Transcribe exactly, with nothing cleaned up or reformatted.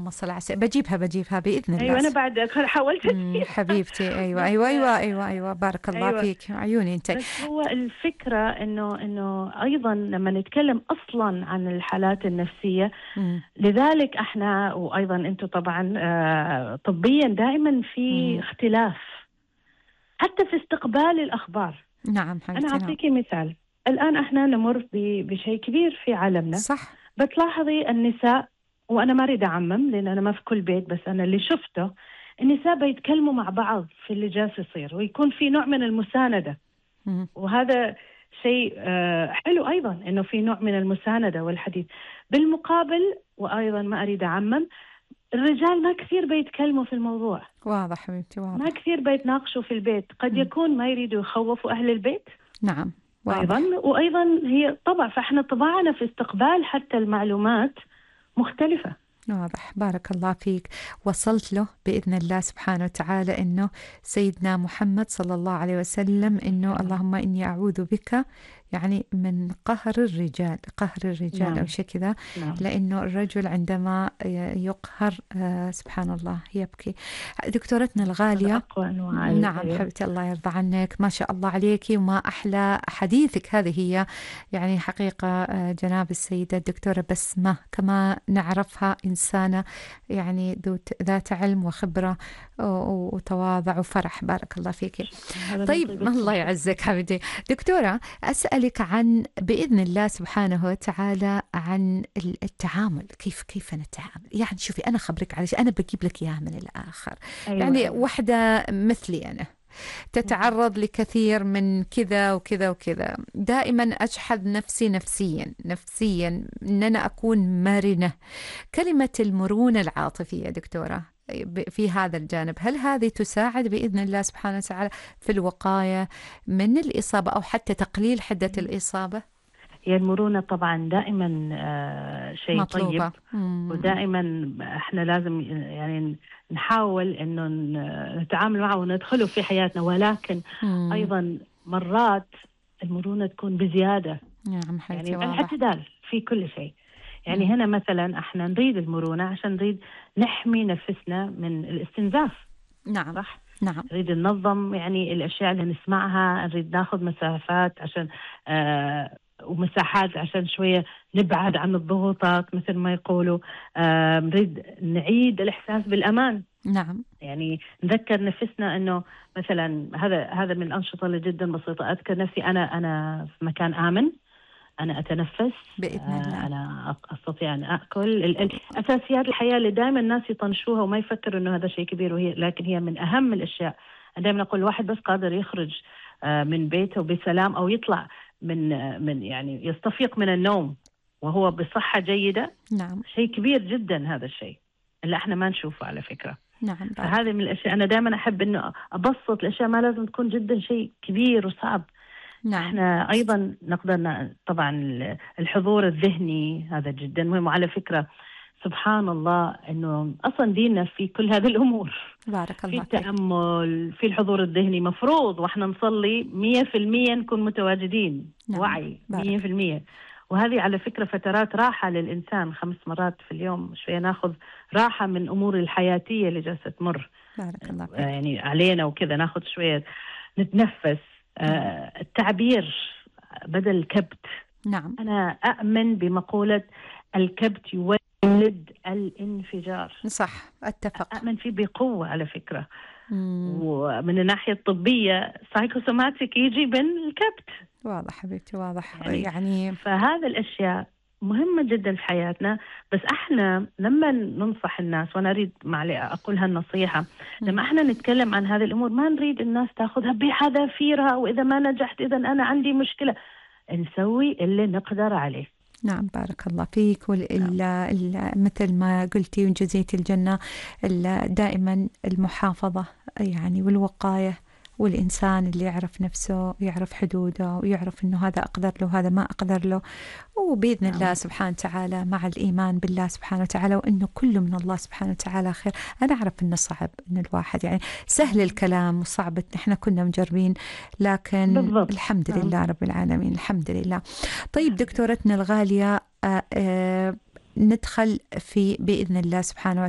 اللهم صل على سيدنا. بجيبها بجيبها بإذن الله. أيوة أنا بعد حاولت أمم، حبيبتي. أيوة أيوة أيوة أيوة أيوة بارك الله أيوة. فيك عيوني أنت. بس هو الفكرة إنه إنه أيضا لما نتكلم أصلا عن الحالات النفسية، مم. لذلك إحنا وأيضا أنتم طبعا آه، طبيا دائما في مم. اختلاف حتى في استقبال الأخبار. نعم أنا حبيبتي. نعم أعطيكي مثال. الآن إحنا نمر ب- بشيء كبير في عالمنا. صح. بتلاحظي النساء، وأنا ما أريد أعمم لأن أنا ما في كل بيت، بس أنا اللي شفته النساء بيتكلموا مع بعض في اللي جالس يصير، ويكون في نوع من المساندة. مم. وهذا شيء آه، حلو أيضا، إنه في نوع من المساندة والحديث. بالمقابل وأيضا ما أريد أعمم، الرجال ما كثير بيتكلموا في الموضوع، واضح حبيبتي واضح. ما كثير بيتناقشوا في البيت. قد مم. يكون ما يريدوا يخوفوا أهل البيت نعم واضح. أيضا. وأيضا هي طبعا، فإحنا طبعنا في استقبال حتى المعلومات مختلفة. واضح بارك الله فيك. وصلت له بإذن الله سبحانه وتعالى إنه سيدنا محمد صلى الله عليه وسلم إنه اللهم إني أعوذ بك يعني من قهر الرجال، قهر الرجال نعم. أو شيء كذا. نعم. لأنه الرجل عندما يقهر آه سبحان الله يبكي. دكتورتنا الغالية، أقوى أنواع. نعم أيوة. حبيبتي الله يرضى عنك، ما شاء الله عليكي وما أحلى حديثك. هذه هي يعني حقيقة آه، جناب السيدة الدكتورة بسمة كما نعرفها إنسانة يعني ذات علم وخبرة وتواضع وفرح. بارك الله فيك. طيب الله يعزك حبيبتي. دكتورة أسألك عن بإذن الله سبحانه وتعالى عن التعامل، كيف كيف نتعامل. يعني شوفي أنا خبرك على شيء، أنا بجيب لك إياها من الآخر. أيوة. يعني واحدة مثلي أنا تتعرض لكثير من كذا وكذا وكذا، دائما أجحد نفسي نفسيا نفسيا أن أنا أكون مرنة. كلمة المرونة العاطفية دكتورة في هذا الجانب، هل هذه تساعد بإذن الله سبحانه وتعالى في الوقاية من الإصابة أو حتى تقليل حدة الإصابة؟ هي المرونة طبعا دائما آه شيء مطلوبة. طيب. مم. ودائما احنا لازم يعني نحاول انه نتعامل معه وندخله في حياتنا، ولكن مم. ايضا مرات المرونة تكون بزيادة. نعم حياتي يعني واضح. الاعتدال في كل شيء. يعني مم. هنا مثلا احنا نريد المرونة عشان نريد نحمي نفسنا من الاستنزاف. نعم صح؟ نعم. نريد ننظم يعني الأشياء اللي نسمعها، نريد ناخذ مسافات عشان آه ومساحات عشان شوية نبعد عن الضغوطات مثل ما يقولوا. آه نريد نعيد الإحساس بالأمان. نعم. يعني نذكر نفسنا إنه مثلا هذا هذا من الأنشطة اللي جدا بسيطة. أذكر نفسي أنا أنا في مكان آمن، أنا أتنفس بإذن الله. أنا أستطيع أن أكل. الأساسيات الحياة اللي دائما الناس يطنشوها وما يفكروا إنه هذا شيء كبير، وهي لكن هي من أهم الأشياء. دائما أقول الواحد بس قادر يخرج من بيته بسلام أو يطلع من من يعني يستفيق من النوم وهو بصحة جيدة. نعم. شيء كبير جدا هذا الشيء اللي احنا ما نشوفه على فكرة. نعم. فهذه من الأشياء أنا دائما أحب إنه أبسط الأشياء، ما لازم تكون جدا شيء كبير وصعب. نعم. احنا ايضا نقدر طبعا الحضور الذهني هذا جدا مهم. وعلى فكرة سبحان الله انه اصلا ديننا في كل هذه الامور. بارك الله في التأمل، في الحضور الذهني. مفروض واحنا نصلي مية في المية نكون متواجدين. نعم. وعي مية في المية. وهذه على فكرة فترات راحة للإنسان، خمس مرات في اليوم شوية ناخذ راحة من أمور الحياتية اللي جالسة تمر بارك الله فيك. يعني علينا وكذا، ناخذ شوية نتنفس. آه التعبير بدل الكبت. نعم. أنا أؤمن بمقولة الكبت يولد الانفجار. صح أتفق. أؤمن فيه بقوة على فكرة. مم. ومن الناحية الطبية سايكوسوماتيك يجي من الكبت. واضح حبيبتي واضح. يعني, يعني فهذا الأشياء مهمة جدا في حياتنا. بس احنا لما ننصح الناس، وانا اريد معلي اقول هالنصيحة، لما احنا نتكلم عن هذه الامور ما نريد الناس تاخذها بحذافيرها، واذا ما نجحت اذا انا عندي مشكلة. نسوي اللي نقدر عليه. نعم بارك الله فيك. مثل ما قلتي وجزيتي الجنة، دائما المحافظة يعني والوقاية، والإنسان اللي يعرف نفسه ويعرف حدوده ويعرف إنه هذا أقدر له هذا ما أقدر له، وبإذن نعم. الله سبحانه وتعالى مع الإيمان بالله سبحانه وتعالى وإنه كله من الله سبحانه وتعالى خير. أنا أعرف إنه صعب، إن الواحد يعني سهل الكلام وصعب، إحنا كنا مجربين، لكن بالضبط. الحمد نعم. لله رب العالمين، الحمد لله. طيب دكتورتنا الغالية، آآ آآ ندخل في بإذن الله سبحانه